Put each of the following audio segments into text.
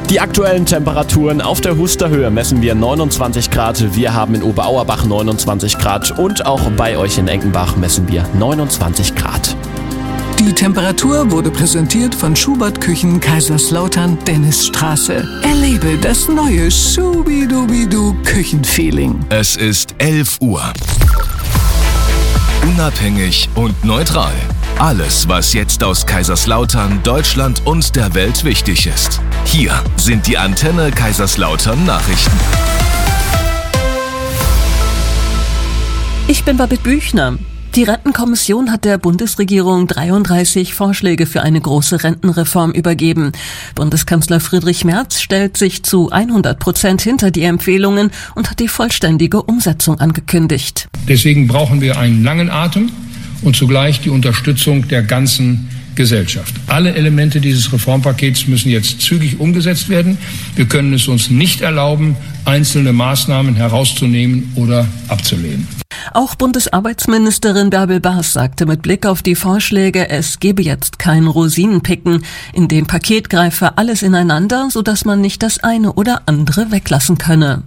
Die aktuellen Temperaturen auf der Huster Höhe messen wir 29 Grad. Wir haben in Oberauerbach 29 Grad und auch bei euch in Enkenbach messen wir 29 Grad. Die Temperatur wurde präsentiert von Schubert Küchen Kaiserslautern Dennisstraße. Erlebe das neue Schubidubidu Küchenfeeling. Es ist 11 Uhr. Unabhängig und neutral. Alles, was jetzt aus Kaiserslautern, Deutschland und der Welt wichtig ist. Hier sind die Antenne Kaiserslautern Nachrichten. Ich bin Babette Büchner. Die Rentenkommission hat der Bundesregierung 33 Vorschläge für eine große Rentenreform übergeben. Bundeskanzler Friedrich Merz stellt sich zu 100% hinter die Empfehlungen und hat die vollständige Umsetzung angekündigt. Deswegen brauchen wir einen langen Atem und zugleich die Unterstützung der ganzen Gesellschaft. Alle Elemente dieses Reformpakets müssen jetzt zügig umgesetzt werden. Wir können es uns nicht erlauben, einzelne Maßnahmen herauszunehmen oder abzulehnen. Auch Bundesarbeitsministerin Bärbel Baas sagte mit Blick auf die Vorschläge, es gebe jetzt kein Rosinenpicken. In dem Paket greife alles ineinander, sodass man nicht das eine oder andere weglassen könne.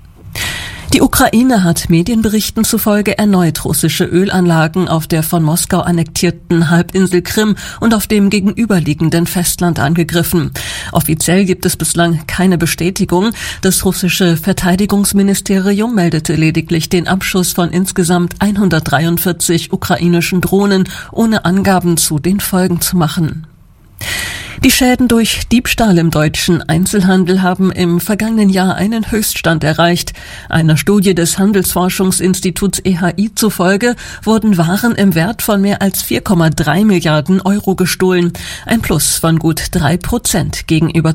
Die Ukraine hat Medienberichten zufolge erneut russische Ölanlagen auf der von Moskau annektierten Halbinsel Krim und auf dem gegenüberliegenden Festland angegriffen. Offiziell gibt es bislang keine Bestätigung. Das russische Verteidigungsministerium meldete lediglich den Abschuss von insgesamt 143 ukrainischen Drohnen, ohne Angaben zu den Folgen zu machen. Die Schäden durch Diebstahl im deutschen Einzelhandel haben im vergangenen Jahr einen Höchststand erreicht. Einer Studie des Handelsforschungsinstituts EHI zufolge wurden Waren im Wert von mehr als 4,3 Milliarden Euro gestohlen. Ein Plus von gut 3% gegenüber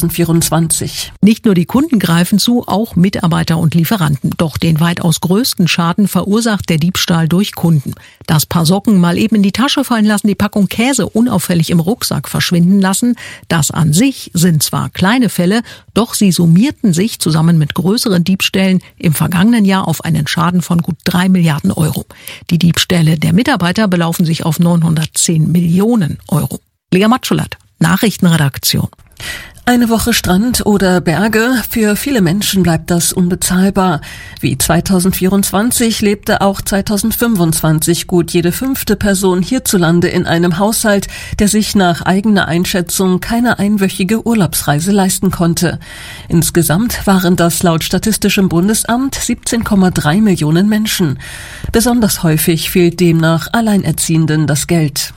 2024. Nicht nur die Kunden greifen zu, auch Mitarbeiter und Lieferanten. Doch den weitaus größten Schaden verursacht der Diebstahl durch Kunden. Das Paar Socken mal eben in die Tasche fallen lassen, die Packung Käse unauffällig im Rucksack verschwinden lassen. Das an sich sind zwar kleine Fälle, doch sie summierten sich zusammen mit größeren Diebstählen im vergangenen Jahr auf einen Schaden von gut 3 Milliarden Euro. Die Diebstähle der Mitarbeiter belaufen sich auf 910 Millionen Euro. Lea Matschulat, Nachrichtenredaktion. Eine Woche Strand oder Berge, für viele Menschen bleibt das unbezahlbar. Wie 2024 lebte auch 2025 gut jede 5. Person hierzulande in einem Haushalt, der sich nach eigener Einschätzung keine einwöchige Urlaubsreise leisten konnte. Insgesamt waren das laut Statistischem Bundesamt 17,3 Millionen Menschen. Besonders häufig fehlt demnach Alleinerziehenden das Geld.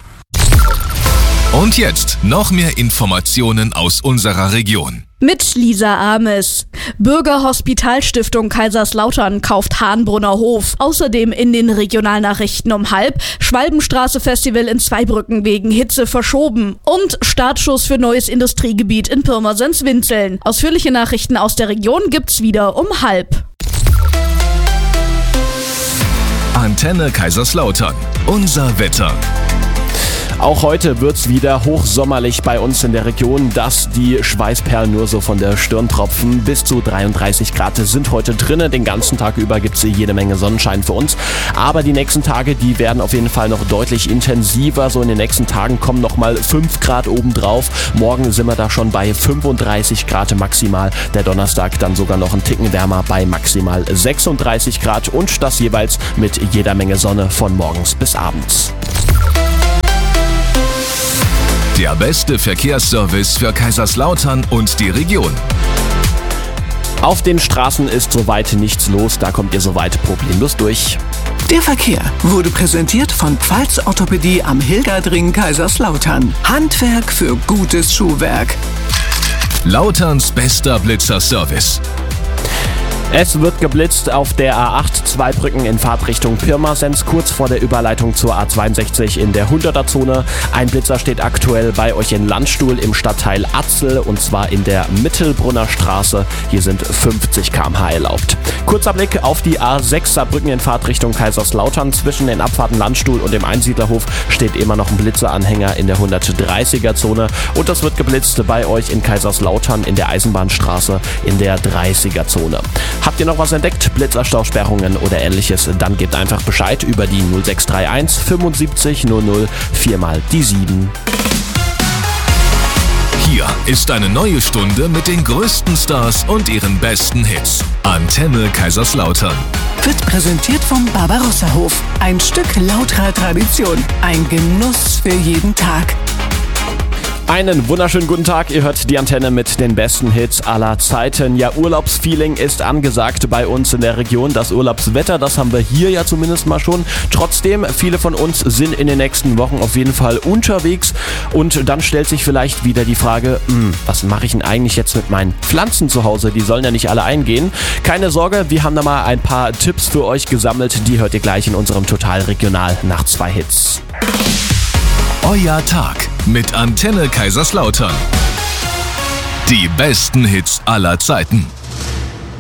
Und jetzt noch mehr Informationen aus unserer Region. Mit Lisa Ames. Bürgerhospitalstiftung Kaiserslautern kauft Hahnbrunner Hof. Außerdem in den Regionalnachrichten um 12:30 Schwalbenstraße-Festival in Zweibrücken wegen Hitze verschoben. Und Startschuss für neues Industriegebiet in Pirmasens-Winzeln. Ausführliche Nachrichten aus der Region gibt's wieder um 12:30. Antenne Kaiserslautern. Unser Wetter. Auch heute wird's wieder hochsommerlich bei uns in der Region, dass die Schweißperlen nur so von der Stirn tropfen. Bis zu 33 Grad sind heute drinnen. Den ganzen Tag über gibt's jede Menge Sonnenschein für uns. Aber die nächsten Tage, die werden auf jeden Fall noch deutlich intensiver. So in den nächsten Tagen kommen nochmal 5 Grad obendrauf. Morgen sind wir da schon bei 35 Grad maximal. Der Donnerstag dann sogar noch einen Ticken wärmer bei maximal 36 Grad. Und das jeweils mit jeder Menge Sonne von morgens bis abends. Der beste Verkehrsservice für Kaiserslautern und die Region. Auf den Straßen ist soweit nichts los, da kommt ihr soweit problemlos durch. Der Verkehr wurde präsentiert von Pfalz Orthopädie am Hilgerdring Kaiserslautern. Handwerk für gutes Schuhwerk. Lauterns bester Blitzerservice. Es wird geblitzt auf der A8 Zweibrücken in Fahrtrichtung Pirmasens, kurz vor der Überleitung zur A62 in der 100er-Zone. Ein Blitzer steht aktuell bei euch in Landstuhl im Stadtteil Atzel und zwar in der Mittelbrunner Straße. Hier sind 50 km/h erlaubt. Kurzer Blick auf die A6 Saarbrücken in Fahrtrichtung Kaiserslautern. Zwischen den Abfahrten Landstuhl und dem Einsiedlerhof steht immer noch ein Blitzeranhänger in der 130er-Zone. Und das wird geblitzt bei euch in Kaiserslautern in der Eisenbahnstraße in der 30er-Zone. Habt ihr noch was entdeckt? Blitzerstausperrungen oder ähnliches? Dann gebt einfach Bescheid über die 0631 75 00 4 mal die 7. Hier ist eine neue Stunde mit den größten Stars und ihren besten Hits. Antenne Kaiserslautern. Wird präsentiert vom Barbarossa-Hof. Ein Stück lauterer Tradition. Ein Genuss für jeden Tag. Einen wunderschönen guten Tag, ihr hört die Antenne mit den besten Hits aller Zeiten. Ja, Urlaubsfeeling ist angesagt bei uns in der Region. Das Urlaubswetter, das haben wir hier ja zumindest mal schon. Trotzdem, viele von uns sind in den nächsten Wochen auf jeden Fall unterwegs. Und dann stellt sich vielleicht wieder die Frage, was mache ich denn eigentlich jetzt mit meinen Pflanzen zu Hause? Die sollen ja nicht alle eingehen. Keine Sorge, wir haben da mal ein paar Tipps für euch gesammelt. Die hört ihr gleich in unserem Total Regional nach 2 Hits. Euer Tag mit Antenne Kaiserslautern. Die besten Hits aller Zeiten.